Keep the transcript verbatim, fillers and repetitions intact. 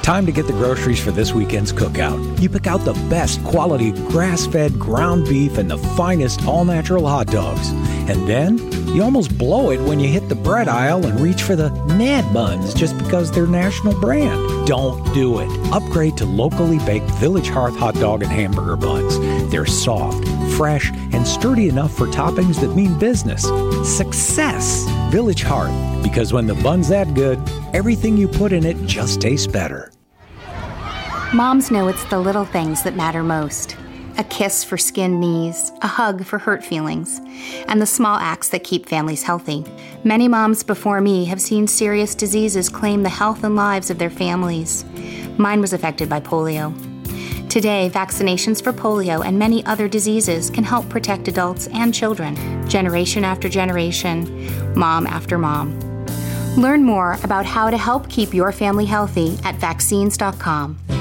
Time to get the groceries for this weekend's cookout. You pick out the best quality grass-fed ground beef and the finest all-natural hot dogs. And then you almost blow it when you hit the bread aisle and reach for the Mad Buns just because they're national brand. Don't do it. Upgrade to locally baked Village Hearth hot dog and hamburger buns. They're soft, fresh, and sturdy enough for toppings that mean business. Success! Village Hearth. Because when the bun's that good, everything you put in it just tastes better. Moms know it's the little things that matter most. A kiss for skinned knees, a hug for hurt feelings, and the small acts that keep families healthy. Many moms before me have seen serious diseases claim the health and lives of their families. Mine was affected by polio. Today, vaccinations for polio and many other diseases can help protect adults and children, generation after generation, mom after mom. Learn more about how to help keep your family healthy at vaccines dot com.